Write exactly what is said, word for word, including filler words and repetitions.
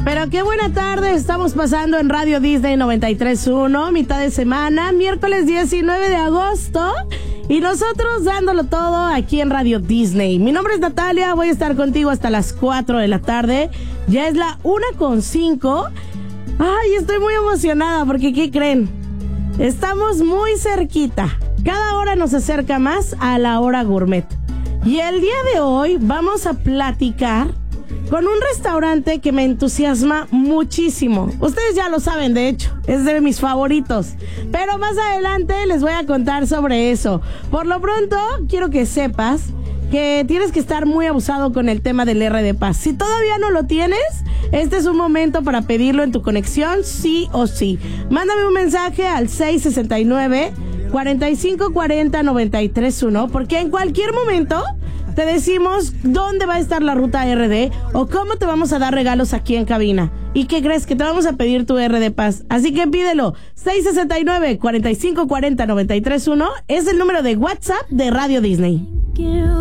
Pero qué buena tarde estamos pasando en Radio Disney noventa y tres punto uno, mitad de semana, miércoles diecinueve de agosto, y nosotros dándolo todo aquí en Radio Disney. Mi nombre es Natalia, voy a estar contigo hasta las cuatro de la tarde, ya es la una con cinco. Ay, estoy muy emocionada porque ¿qué creen? Estamos muy cerquita, cada hora nos acerca más a la hora gourmet. Y el día de hoy vamos a platicar con un restaurante que me entusiasma muchísimo. Ustedes ya lo saben, de hecho, es de mis favoritos. Pero más adelante les voy a contar sobre eso. Por lo pronto, quiero que sepas que tienes que estar muy abusado con el tema del R D Pass. Si todavía no lo tienes, este es un momento para pedirlo en tu conexión, sí o sí. Mándame un mensaje al seis sesenta y nueve, cuarenta y cinco cuarenta, noventa y tres uno, porque en cualquier momento te decimos dónde va a estar la ruta R D o cómo te vamos a dar regalos aquí en cabina. ¿Y qué crees? Que te vamos a pedir tu R D Pass. Así que pídelo. seis sesenta y nueve, cuarenta y cinco cuarenta, noventa y tres uno es el número de WhatsApp de Radio Disney.